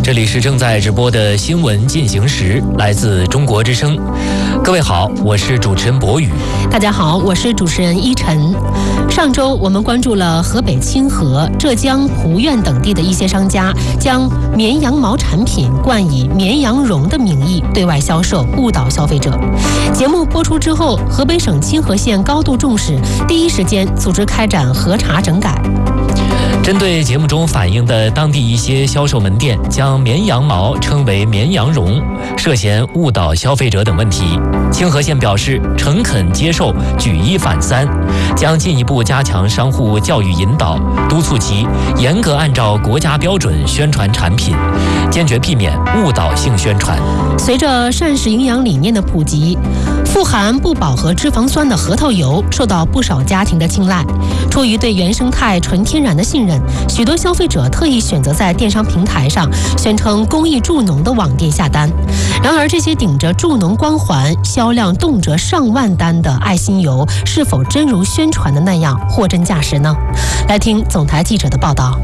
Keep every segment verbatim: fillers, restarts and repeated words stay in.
这里是正在直播的新闻进行时，来自中国之声。各位好，我是主持人博宇。 大家好，我是主持人依晨。上周我们关注了河北清河、浙江蒲院等地的一些商家将绵羊毛产品冠以绵羊绒的名义对外销售，误导消费者。节目播出之后，河北省清河县高度重视，第一时间组织开展核查整改。 针对节目中反映的当地一些销售门店将绵羊毛称为绵羊绒，涉嫌误导消费者等问题，清河县表示诚恳接受，举一反三，将进一步加强商户教育引导，督促其严格按照国家标准宣传产品，坚决避免误导性宣传。 随着膳食营养理念的普及，富含不饱和脂肪酸的核桃油受到不少家庭的青睐。出于对原生态纯天然的信任，许多消费者特意选择在电商平台上宣称公益助农的网店下单。然而，这些顶着助农光环、销量动辄上万单的爱心油，是否真如宣传的那样货真价实呢？来听总台记者的报道。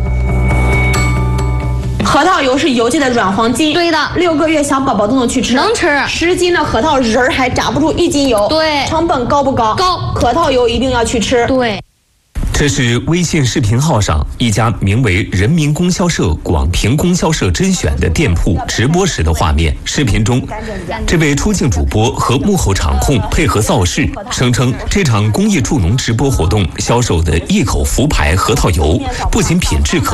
核桃油是油界的软黄金， 对的， 六个月小宝宝都能去吃， 能吃。 十斤的核桃仁儿还炸不出一斤油， 对， 成本高不高？ 高。 核桃油一定要去吃， 对。 这是微信视频号上一家名为人民供销社广平供销社甄选的店铺直播时的画面。视频中，这位出镜主播和幕后场控配合造势，声称这场公益助农直播活动销售的一口福牌核桃油不仅品质可